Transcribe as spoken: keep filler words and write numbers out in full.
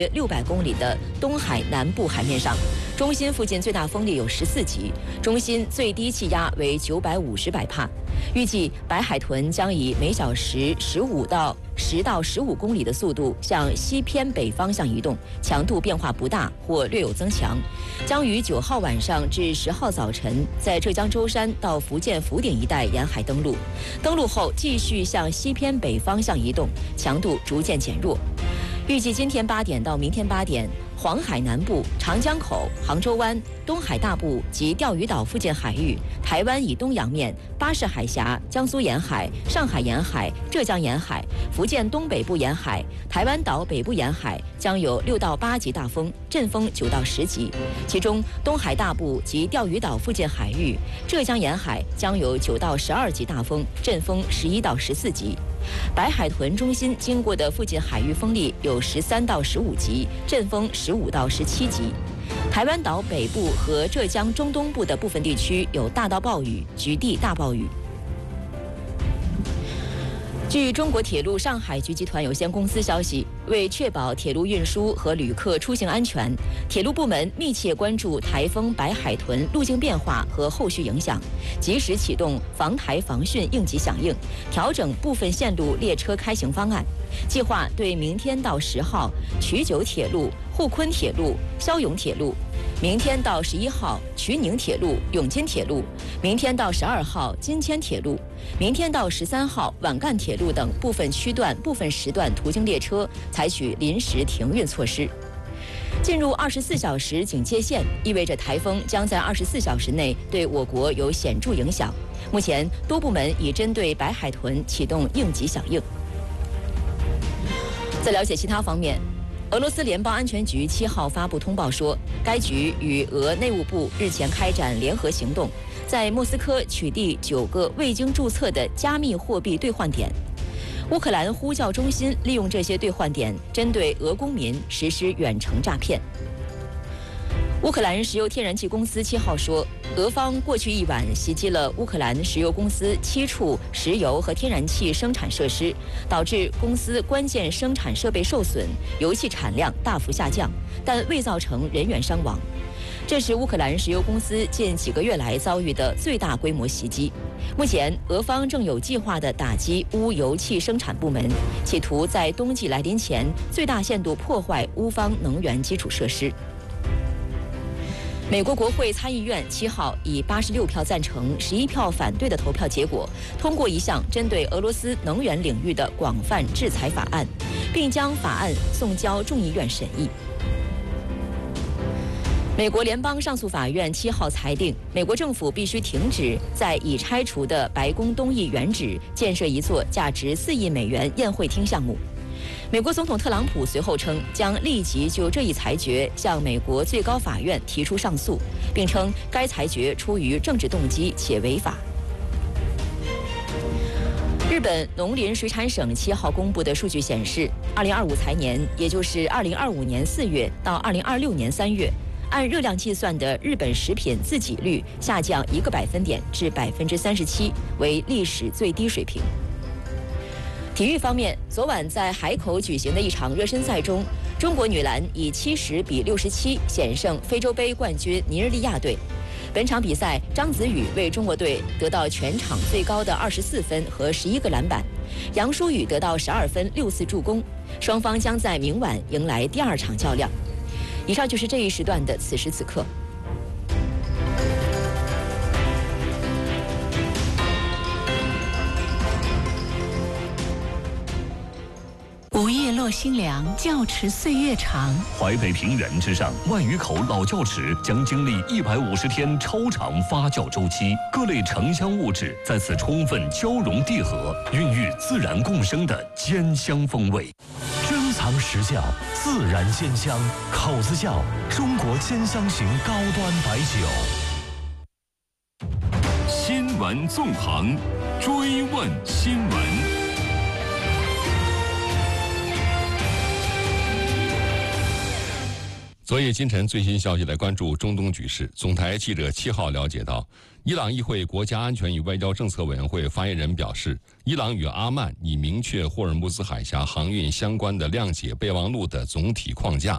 六百公里的东海南部海面上。中心附近最大风力有十四级，中心最低气压为九百五十百帕。预计白海豚将以每小时十五到十到十五公里的速度向西偏北方向移动，强度变化不大或略有增强，将于九号晚上至十号早晨在浙江舟山到福建福鼎一带沿海登陆，登陆后继续向西偏北方向移动，强度逐渐减弱。预计今天八点到明天八点，黄海南部、长江口、杭州湾、东海大部及钓鱼岛附近海域、台湾以东洋面、巴士海峡、江苏沿海、上海沿海、浙江沿海、福建东北部沿海、台湾岛北部沿海将有六到八级大风，阵风九到十级。其中，东海大部及钓鱼岛附近海域、浙江沿海将有九到十二级大风，阵风十一到十四级。白海豚中心经过的附近海域风力有十三到十五级，阵风十五到十七级。台湾岛北部和浙江中东部的部分地区有大到暴雨，局地大暴雨。据中国铁路上海局集团有限公司消息，为确保铁路运输和旅客出行安全，铁路部门密切关注台风白海豚路径变化和后续影响，及时启动防台防汛应急响应，调整部分线路列车开行方案。计划对明天到十号衢九铁路、沪昆铁路、霄永铁路，明天到十一号衢宁铁路、永金铁路，明天到十二号金签铁路，明天到十三号皖赣铁路等部分区段、部分时段途经列车采取临时停运措施。进入二十四小时警戒线，意味着台风将在二十四小时内对我国有显著影响。目前，多部门已针对白海豚启动应急响应。在了解其他方面，俄罗斯联邦安全局七号发布通报说，该局与俄内务部日前开展联合行动，在莫斯科取缔九个未经注册的加密货币兑换点。乌克兰呼叫中心利用这些兑换点，针对俄公民实施远程诈骗。乌克兰石油天然气公司七号说，俄方过去一晚袭击了乌克兰石油公司七处石油和天然气生产设施，导致公司关键生产设备受损，油气产量大幅下降，但未造成人员伤亡。这是乌克兰石油公司近几个月来遭遇的最大规模袭击。目前，俄方正有计划地打击乌油气生产部门，企图在冬季来临前最大限度破坏乌方能源基础设施。美国国会参议院七号以八十六票赞成、十一票反对的投票结果，通过一项针对俄罗斯能源领域的广泛制裁法案，并将法案送交众议院审议。美国联邦上诉法院七号裁定，美国政府必须停止在已拆除的白宫东翼原址建设一座价值四亿美元宴会厅项目。美国总统特朗普随后称，将立即就这一裁决向美国最高法院提出上诉，并称该裁决出于政治动机且违法。日本农林水产省七号公布的数据显示，二零二五财年，也就是二零二五年四月到二零二六年三月，按热量计算的日本食品自给率下降一个百分点至百分之三十七，为历史最低水平。体育方面，昨晚在海口举行的一场热身赛中，中国女篮以七十比六十七险胜非洲杯冠军尼日利亚队。本场比赛，张子宇为中国队得到全场最高的二十四分和十一个篮板，杨舒雨得到十二分六次助攻。双方将在明晚迎来第二场较量。以上就是这一时段的此时此刻。 午夜落星凉，教池岁月长。 淮北平原之上，万余口老窖池将经历一百五十天超长发酵周期，各类城乡物质在此充分交融缔合，孕育自然共生的坚香风味。 珍藏实窖，自然鲜香。口子窖，中国坚香型高端白酒。 新闻纵横，追问新闻。 昨夜今晨最新消息来关注中东局势。总台记者七号了解到，伊朗议会国家安全与外交政策委员会发言人表示，伊朗与阿曼已明确霍尔木兹海峡航运相关的谅解备忘录的总体框架，